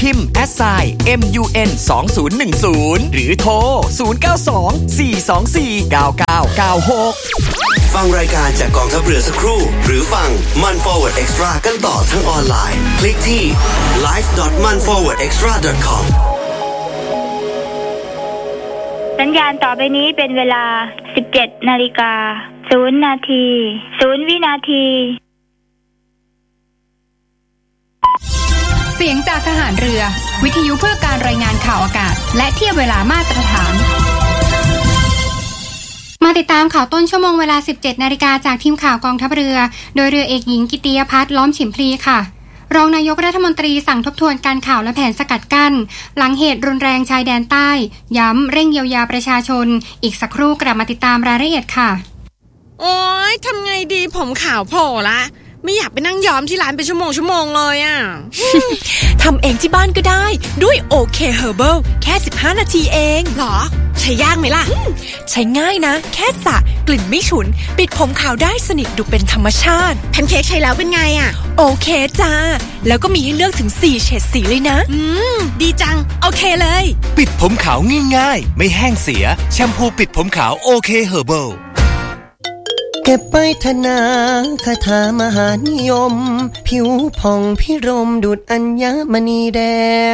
พิมพ์ #MUN2010 หรือโทร 0924249996 ฟังรายการจากกองทัพเรือสักครู่หรือฟังมัน Forward Extra กันต่อทั้งออนไลน์คลิกที่ live.manforwardextra.com สัญญาณต่อไปนี้เป็นเวลา 17:00 น.0 นาที 0 วินาทีเสียงจากทหารเรือวิทยุเพื่อการรายงานข่าวอากาศและเทียบเวลามาตรฐานมาติดตามข่าวต้นชั่วโมงเวลา 17:00 น.จากทีมข่าวกองทัพเรือโดยเรือเอกหญิงกิติยพัฒน์ล้อมฉิมพลีค่ะรองนายกรัฐมนตรีสั่งทบทวนการข่าวและแผนสกัดกั้นหลังเหตุรุนแรงชายแดนใต้ย้ำเร่งเยียวยาประชาชนอีกสักครู่กลับมาติดตามรายละเอียดค่ะโอ๊ยทำไงดีผมขาวโผล่ละไม่อยากไปนั่งย้อมที่ร้านเป็นชั่วโมงเลยอ่ะทำเองที่บ้านก็ได้ด้วย OK Herbal แค่15นาทีเองหรอใช้ยากไหมล่ะใช้ง่ายนะแค่สระกลิ่นไม่ฉุนปิดผมขาวได้สนิทดูเป็นธรรมชาติแพนเค้กใช้แล้วเป็นไงอ่ะโอเคจ้าแล้วก็มีให้เลือกถึง4เฉดสีเลยนะดีจังโอเคเลยปิดผมขาวง่ายๆไม่แห้งเสียแชมพูปิดผมขาว OK Herbal เก็บไปธนาคาถามหานิยมผิวผ่องพิรมดุจอัญมณีแดง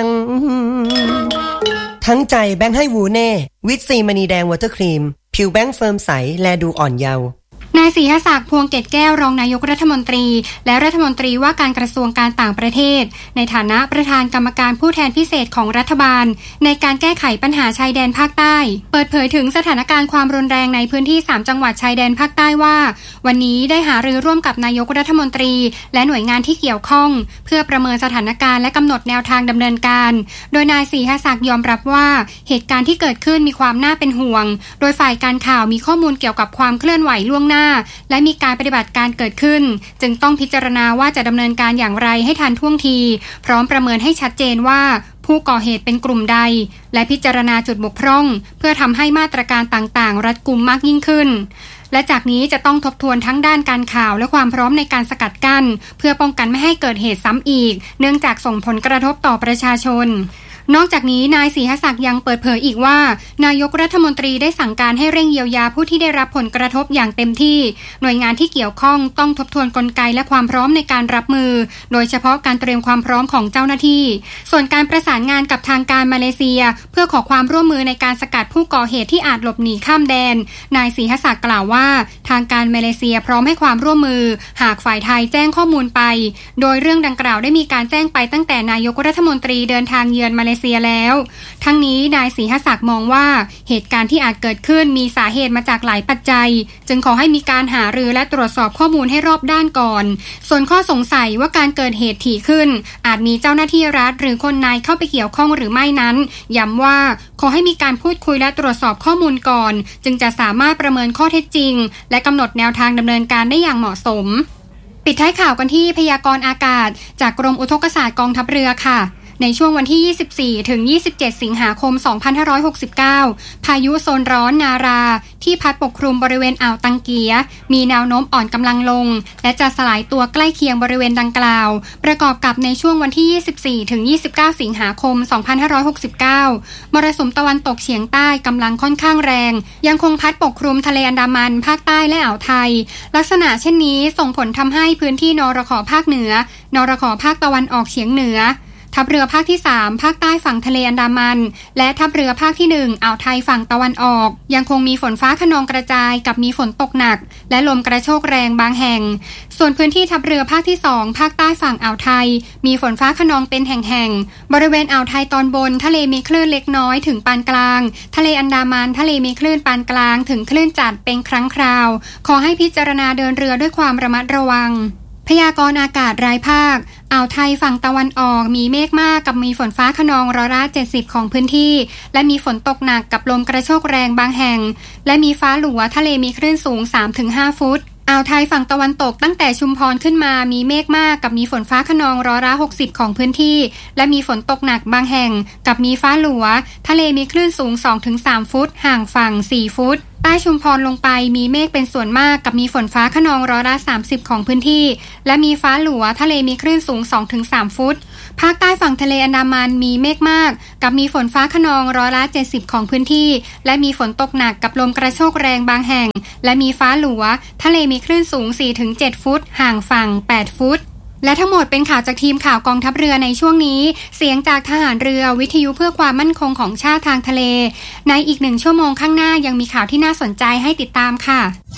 ทั้งใจแบงค์ให้วูเน่วิตซีมณีแดงวอเตอร์ครีมผิวแบงค์เฟิร์มใสแลดูอ่อนเยาว์นายศรีหศักดิ์พวงเกตแก้วรองนายกรัฐมนตรีและรัฐมนตรีว่าการกระทรวงการต่างประเทศในฐานะประธานกรรมการผู้แทนพิเศษของรัฐบาลในการแก้ไขปัญหาชายแดนภาคใต้เปิดเผยถึงสถานการณ์ความรุนแรงในพื้นที่3จังหวัดชายแดนภาคใต้ว่าวันนี้ได้หารือร่วมกับนายกรัฐมนตรีและหน่วยงานที่เกี่ยวข้องเพื่อประเมินสถานการณ์และกำหนดแนวทางดำเนินการโดยนายศรีหศักดิ์ยอมรับว่าเหตุการณ์ที่เกิดขึ้นมีความน่าเป็นห่วงโดยฝ่ายการข่าวมีข้อมูลเกี่ยวกับความเคลื่อนไหวล่วงหน้าและมีการปฏิบัติการเกิดขึ้นจึงต้องพิจารณาว่าจะดำเนินการอย่างไรให้ทันท่วงทีพร้อมประเมินให้ชัดเจนว่าผู้ก่อเหตุเป็นกลุ่มใดและพิจารณาจุดบกพร่องเพื่อทำให้มาตรการต่างๆรัดกุมมากยิ่งขึ้นและจากนี้จะต้องทบทวนทั้งด้านการข่าวและความพร้อมในการสกัดกั้นเพื่อป้องกันไม่ให้เกิดเหตุซ้ำอีกเนื่องจากส่งผลกระทบต่อประชาชนนอกจากนี้นายศรีหศักดิ์ยังเปิดเผยอีกว่านายกรัฐมนตรีได้สั่งการให้เร่งเยียวยาผู้ที่ได้รับผลกระทบอย่างเต็มที่หน่วยงานที่เกี่ยวข้องต้องทบทวนกลไกและความพร้อมในการรับมือโดยเฉพาะการเตรียมความพร้อมของเจ้าหน้าที่ส่วนการประสานงานกับทางการมาเลเซียเพื่อขอความร่วมมือในการสกัดผู้ก่อเหตุที่อาจหลบหนีข้ามแดนนายศรีหศักดิ์กล่าวว่าทางการมาเลเซียพร้อมให้ความร่วมมือหากฝ่ายไทยแจ้งข้อมูลไปโดยเรื่องดังกล่าวได้มีการแจ้งไปตั้งแต่นายกรัฐมนตรีเดินทางเยือนมาเลเซียแล้วทั้งนี้นายศรีหศักดิ์มองว่าเหตุการณ์ที่อาจเกิดขึ้นมีสาเหตุมาจากหลายปัจจัยจึงขอให้มีการหารือและตรวจสอบข้อมูลให้รอบด้านก่อนส่วนข้อสงสัยว่าการเกิดเหตุถี่ขึ้นอาจมีเจ้าหน้าที่รัฐหรือคนในเข้าไปเกี่ยวข้องหรือไม่นั้นย้ำว่าขอให้มีการพูดคุยและตรวจสอบข้อมูลก่อนจึงจะสามารถประเมินข้อเท็จจริงและกำหนดแนวทางดำเนินการได้อย่างเหมาะสมปิดท้ายข่าวกันที่พยากรณ์อากาศจากกรมอุทกศาสตร์กองทัพเรือค่ะในช่วงวันที่24ถึง27สิงหาคม2569พายุโซนร้อนนาราที่พัดปกคลุมบริเวณอ่าวตังเกียมีแนวโน้มอ่อนกำลังลงและจะสลายตัวใกล้เคียงบริเวณดังกล่าวประกอบกับในช่วงวันที่24ถึง29สิงหาคม2569มรสุมตะวันตกเฉียงใต้กำลังค่อนข้างแรงยังคงพัดปกคลุมทะเลอันดามันภาคใต้และอ่าวไทยลักษณะเช่นนี้ส่งผลทำให้พื้นที่นรข.ภาคเหนือนรข.ภาคตะวันออกเฉียงเหนือทัพเรือภาคที่3ภาคใต้ฝั่งทะเลอันดามันและทัพเรือภาคที่1อ่าวไทยฝั่งตะวันออกยังคงมีฝนฟ้าคะนองกระจายกับมีฝนตกหนักและลมกระโชกแรงบางแห่งส่วนพื้นที่ทัพเรือภาคที่2ภาคใต้ฝั่งอ่าวไทยมีฝนฟ้าคะนองเป็นแห่งๆบริเวณอ่าวไทยตอนบนทะเลมีคลื่นเล็กน้อยถึงปานกลางทะเลอันดามันทะเลมีคลื่นปานกลางถึงคลื่นจัดเป็นครั้งคราวขอให้พิจารณาเดินเรือด้วยความระมัดระวังพยากรณ์อากาศรายภาคอ่าวไทยฝั่งตะวันออกมีเมฆมากกับมีฝนฟ้าคะนอง70%ของพื้นที่และมีฝนตกหนักกับลมกระโชกแรงบางแห่งและมีฟ้าหลัวทะเลมีคลื่นสูง 3-5 ฟุตอ่าวไทยฝั่งตะวันตกตั้งแต่ชุมพรขึ้นมามีเมฆมากกับมีฝนฟ้าคะนอง60%ของพื้นที่และมีฝนตกหนักบางแห่งกับมีฟ้าหลัวทะเลมีคลื่นสูง 2-3 ฟุตห่างฝั่ง4 ฟุตใต้ชุมพรลงไปมีเมฆเป็นส่วนมากกับมีฝนฟ้าคะนอง30%ของพื้นที่และมีฟ้าหลัวทะเลมีคลื่นสูง 2-3 ฟุตภาคใต้ฝั่งทะเลอันดามันมีเมฆมากกับมีฝนฟ้าคะนอง70%ของพื้นที่และมีฝนตกหนักกับลมกระโชกแรงบางแห่งและมีฟ้าหลัวทะเลมีคลื่นสูง 4-7 ฟุตห่างฝั่ง8ฟุตและทั้งหมดเป็นข่าวจากทีมข่าวกองทัพเรือในช่วงนี้เสียงจากทหารเรือวิทยุเพื่อความมั่นคงของชาติทางทะเลในอีก1 ชั่วโมงข้างหน้ายังมีข่าวที่น่าสนใจให้ติดตามค่ะ